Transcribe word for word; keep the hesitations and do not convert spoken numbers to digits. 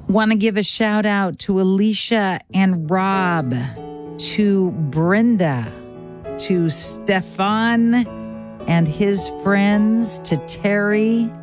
Want to give a shout out to Alicia and Rob, to Brenda, to Stefan and his friends, to Terry,